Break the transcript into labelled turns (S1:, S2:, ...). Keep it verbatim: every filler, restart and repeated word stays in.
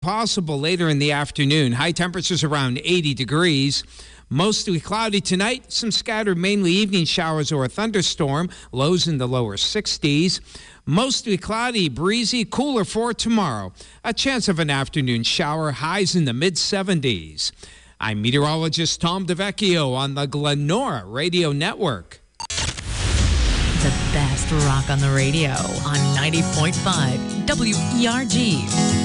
S1: Possible later in the afternoon. High temperatures around eighty degrees. Mostly cloudy tonight. Some scattered mainly evening showers or a thunderstorm. Lows in the lower sixties. Mostly cloudy, breezy, cooler for tomorrow. A chance of an afternoon shower. Highs in the mid seventies. I'm meteorologist Tom DeVecchio on the Glenora Radio Network.
S2: The best rock on the radio on ninety point five W E R G.